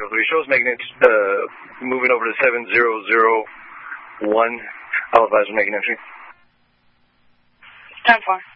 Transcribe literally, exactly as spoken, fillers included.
Echo three. Shows making it, uh, moving over to seven zero zero one. I'll advise on making entry. ten four.